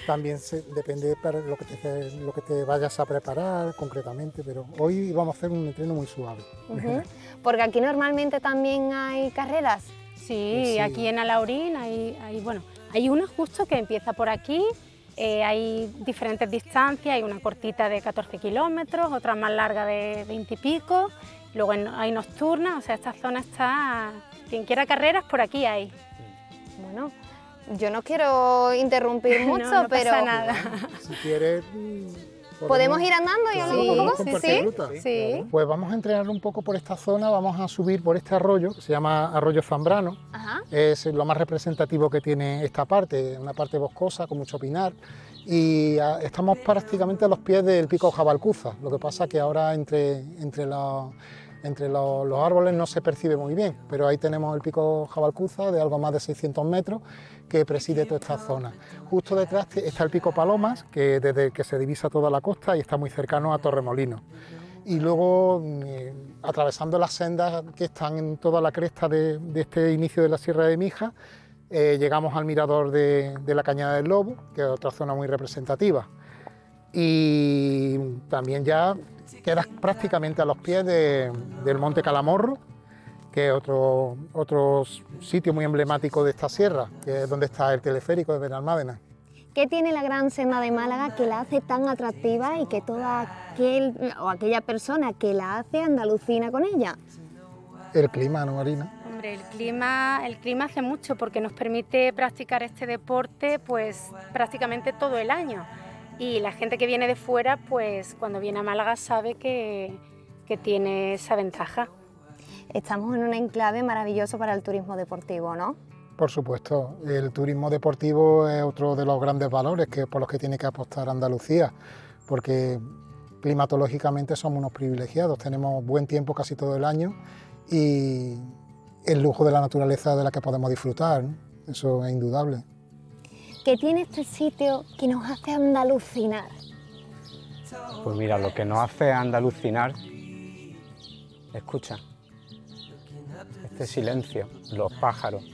También depende para lo que te vayas a preparar concretamente, pero hoy vamos a hacer un entreno muy suave. Porque aquí normalmente también hay carreras. Sí, aquí en Alhaurín hay una justo que empieza por aquí, hay diferentes distancias, hay una cortita de 14 kilómetros, otra más larga de 20 y pico, luego hay nocturnas, o sea, esta zona está, quien quiera carreras por aquí hay. Bueno, yo no quiero interrumpir mucho, no pero... pasa nada. Si quieres... ¿Podemos ir andando y hablar un poco? Compartir ruta. Sí. Pues vamos a entrenar un poco por esta zona, vamos a subir por este arroyo, que se llama Arroyo Zambrano. Ajá. Es lo más representativo que tiene esta parte, una parte boscosa con mucho pinar. Y estamos prácticamente a los pies del Pico Jabalcuza, lo que pasa que ahora entre los árboles no se percibe muy bien, pero ahí tenemos el Pico Jabalcuza de algo más de 600 metros que preside toda esta zona. Justo detrás está el Pico Palomas, que desde que se divisa toda la costa y está muy cercano a Torremolinos. Y luego, atravesando las sendas que están en toda la cresta de este inicio de la Sierra de Mija, llegamos al mirador de la Cañada del Lobo, que es otra zona muy representativa. Y también ya quedas prácticamente a los pies del Monte Calamorro, que es otro sitio muy emblemático de esta sierra, que es donde está el teleférico de Benalmádena. ¿Qué tiene la Gran Senda de Málaga que la hace tan atractiva y que aquella persona que la hace andalucina con ella? El clima, ¿no, Marina? Hombre, el clima hace mucho porque nos permite practicar este deporte pues prácticamente todo el año. Y la gente que viene de fuera, pues cuando viene a Málaga sabe que tiene esa ventaja. Estamos en un enclave maravilloso para el turismo deportivo, ¿no? Por supuesto, el turismo deportivo es otro de los grandes valores por los que tiene que apostar Andalucía, porque climatológicamente somos unos privilegiados, tenemos buen tiempo casi todo el año y el lujo de la naturaleza de la que podemos disfrutar, ¿no? Eso es indudable. ¿Qué tiene este sitio que nos hace andalucinar? Pues mira, lo que nos hace andalucinar, escucha, este silencio, los pájaros.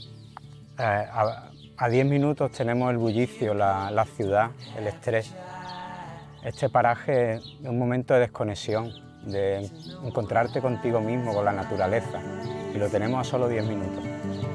A 10 minutos tenemos el bullicio, la ciudad, el estrés. Este paraje es un momento de desconexión, de encontrarte contigo mismo, con la naturaleza, y lo tenemos a solo 10 minutos.